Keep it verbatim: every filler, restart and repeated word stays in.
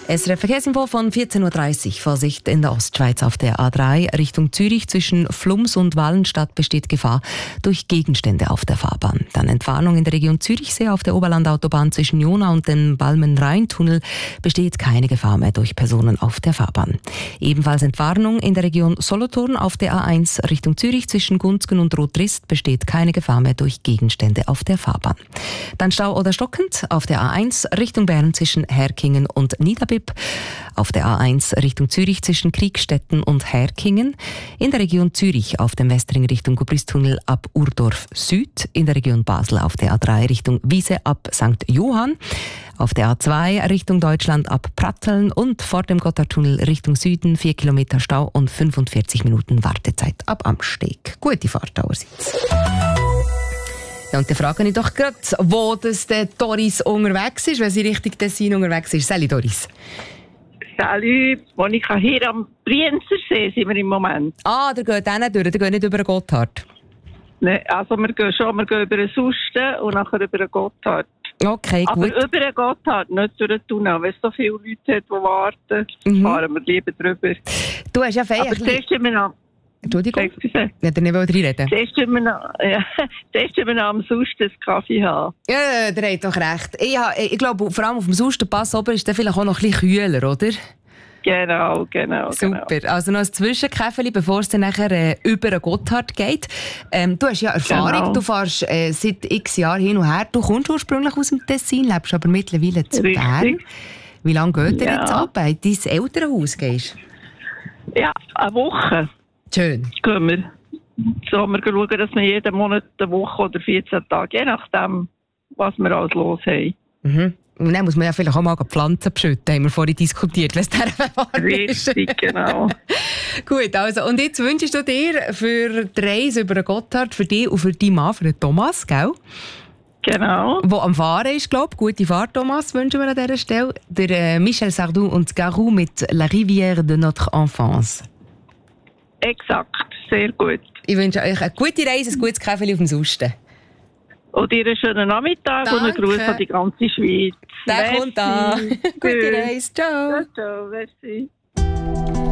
S R F Verkehrsinfo von vierzehn Uhr dreißig. Vorsicht in der Ostschweiz auf der A drei Richtung Zürich zwischen Flums und Wallenstadt besteht Gefahr durch Gegenstände auf der Fahrbahn. Dann Entwarnung in der Region Zürichsee auf der Oberlandautobahn zwischen Jona und dem Balmen-Rhein-Tunnel besteht keine Gefahr mehr durch Personen auf der Fahrbahn. Ebenfalls Entwarnung in der Region Solothurn auf der A eins Richtung Zürich zwischen Gunzgen und Rotrist besteht keine Gefahr mehr durch Gegenstände auf der Fahrbahn. Dann Stau oder stockend auf der A eins Richtung Bern zwischen Herkingen und Niederbipp, auf der A eins Richtung Zürich zwischen Kriegstetten und Herkingen, in der Region Zürich auf dem Westring Richtung Gubristunnel ab Urdorf Süd, in der Region Basel auf der A drei Richtung Wiese ab Sankt Johann, auf der A zwei Richtung Deutschland ab Pratteln und vor dem Gotthardtunnel Richtung Süden vier Kilometer Stau und fünfundvierzig Minuten Wartezeit ab Amsteg. Gute Fahrt allerseits. Ja, und dann frage ich doch gerade, wo das der Doris unterwegs ist, wenn sie Richtung Tessin unterwegs ist. Salut Doris. Salut, Monika, hier am Brienzersee sind wir im Moment. Ah, der geht auch nicht durch, der geht nicht über den Gotthard. Nein, also wir gehen schon, wir gehen über den Susten und nachher über den Gotthard. Okay, gut. Aber über den Gotthard, nicht durch den Tunnel. Wenn es so viele Leute hat, die warten, mhm. fahren wir lieber drüber. Du hast ja fein. Aber zuerst sind wir noch... Entschuldigung? Ich hätte nicht reinreden. Zuerst sind wir noch, ja, zuerst sind wir noch am Susten das Kaffee haben. Ja, der hat doch recht. Ich, ich glaube, vor allem auf dem Sustenpass oben ist der vielleicht auch noch ein bisschen kühler, oder? Genau, genau. Super. Genau. Also noch ein Zwischenkäffeli, bevor es dann nachher äh, über den Gotthard geht. Ähm, du hast ja Erfahrung, genau. Du fährst äh, seit x Jahren hin und her. Du kommst ursprünglich aus dem Tessin, lebst aber mittlerweile zu Richtig. Bern. Wie lange geht ja. dir jetzt ab, wenn du in dein Elternhaus gehst? Ja, eine Woche. Schön. Gehen wir. So, wir schauen, dass wir jeden Monat eine Woche oder vierzehn Tage, je nachdem, was wir alles los haben. Mhm. Und dann muss man ja vielleicht auch mal Pflanzen beschütten, haben wir vorhin diskutiert, wenn es der warm ist. Richtig, genau. Gut, also, und jetzt wünschst du dir für die Reise über den Gotthard, für dich und für deinen Mann, für den Thomas, gell? Genau. Der am Fahren ist, glaube ich. Gute Fahrt, Thomas, wünschen wir an dieser Stelle. Der äh, Michel Sardou und Garou mit «La rivière de notre enfance». Exakt, sehr gut. Ich wünsche euch eine gute Reise, ein gutes Kaffee auf dem Susten. Und dir einen schönen Nachmittag. Danke. Und einen Gruß an die ganze Schweiz. Der kommt da. Gute Reise, ciao. Ciao, ciao, merci.